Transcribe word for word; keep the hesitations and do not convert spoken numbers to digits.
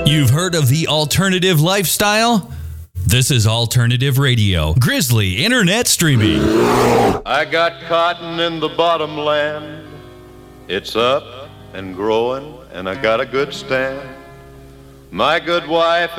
You've heard of the alternative lifestyle? This is Alternative Radio, Grizzly Internet Streaming. I got cotton in the bottomland. It's up and growing, and I got a good stand. My good wife